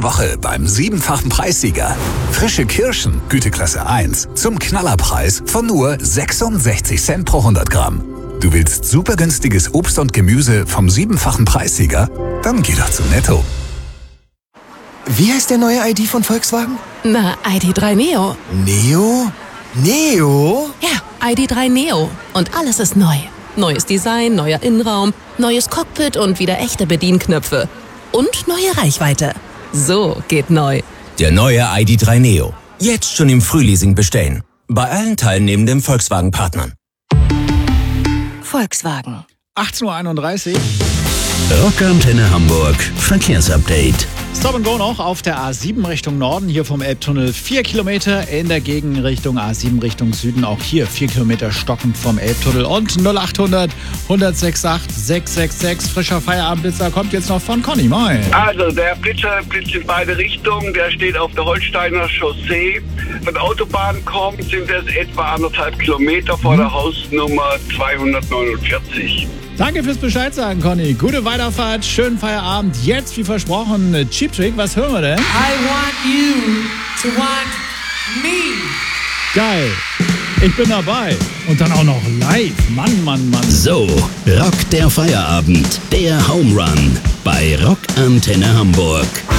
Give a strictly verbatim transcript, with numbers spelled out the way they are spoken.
Diese Woche beim siebenfachen Preissieger. Frische Kirschen, Güteklasse eins, zum Knallerpreis von nur sechsundsechzig Cent pro hundert Gramm. Du willst super günstiges Obst und Gemüse vom siebenfachen Preissieger? Dann geh doch zu Netto. Wie heißt der neue I D von Volkswagen? Na, I D drei Neo. Neo? Neo? Ja, I D drei Neo. Und alles ist neu. Neues Design, neuer Innenraum, neues Cockpit und wieder echte Bedienknöpfe. Und neue Reichweite. So geht neu. Der neue I D drei Neo. Jetzt schon im Frühleasing bestellen. Bei allen teilnehmenden Volkswagen-Partnern. Volkswagen. achtzehn Uhr einunddreißig. Rockantenne Hamburg Verkehrsupdate. Stop and Go noch auf der A sieben Richtung Norden, hier vom Elbtunnel vier Kilometer, in der Gegenrichtung A sieben Richtung Süden, auch hier vier Kilometer stockend vom Elbtunnel und null achthundert, hundertsechsundachtzig, sechshundertsechsundsechzig, frischer Feierabendblitzer kommt jetzt noch von Conny. Moin. Also der Blitzer blitzt in beide Richtungen, der steht auf der Holsteiner Chaussee. Von der Autobahn kommt, sind es etwa anderthalb Kilometer vor der Hausnummer zweihundertneunundvierzig. Danke fürs Bescheid sagen, Conny. Gute Weiterfahrt, schönen Feierabend. Jetzt, wie versprochen, Cheap Trick. Was hören wir denn? I want you to want me. Geil. Ich bin dabei. Und dann auch noch live. Mann, Mann, Mann. So, Rock der Feierabend, der Home Run bei Rockantenne Hamburg.